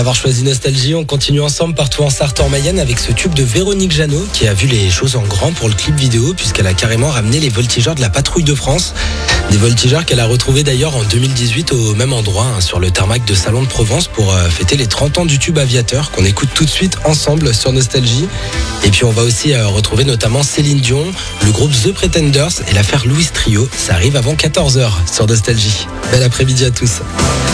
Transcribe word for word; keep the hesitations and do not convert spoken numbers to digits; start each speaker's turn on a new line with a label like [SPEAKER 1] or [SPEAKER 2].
[SPEAKER 1] Avoir choisi Nostalgie, on continue ensemble partout en Sarthe en Mayenne avec ce tube de Véronique Jeannot qui a vu les choses en grand pour le clip vidéo puisqu'elle a carrément ramené les voltigeurs de la patrouille de France. Des voltigeurs qu'elle a retrouvés d'ailleurs en deux mille dix-huit au même endroit, hein, sur le tarmac de Salon de Provence pour euh, fêter les trente ans du tube Aviateur qu'on écoute tout de suite ensemble sur Nostalgie. Et puis on va aussi euh, retrouver notamment Céline Dion, le groupe The Pretenders et l'affaire Louis Trio. Ça arrive avant quatorze heures sur Nostalgie. Bel après-midi à tous.